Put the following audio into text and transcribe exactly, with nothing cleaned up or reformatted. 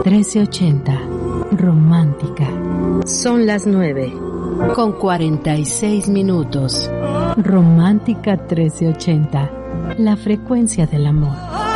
trece ochenta, romántica. Son las nueve, con cuarenta y seis minutos. Romántica trece ochenta, la frecuencia del amor.